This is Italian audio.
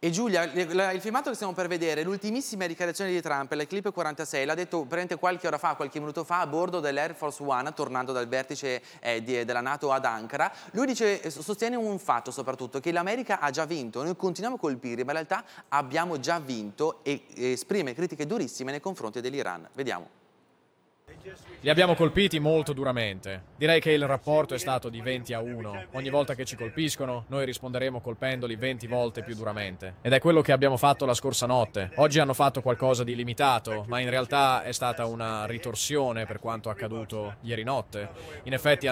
E Giulia, il filmato che stiamo per vedere, l'ultimissima dichiarazione di Trump, la clip 46, l'ha detto praticamente qualche ora fa, qualche minuto fa, a bordo dell'Air Force One, tornando dal vertice della NATO ad Ankara. Lui dice, sostiene un fatto soprattutto, che l'America ha già vinto, noi continuiamo a colpire, ma in realtà abbiamo già vinto e esprime critiche durissime nei confronti dell'Iran. Vediamo. Li abbiamo colpiti molto duramente. Direi che il rapporto è stato di 20-1. Ogni volta che ci colpiscono, noi risponderemo colpendoli 20 volte più duramente. Ed è quello che abbiamo fatto la scorsa notte. Oggi hanno fatto qualcosa di limitato, ma in realtà è stata una ritorsione per quanto accaduto ieri notte. In effetti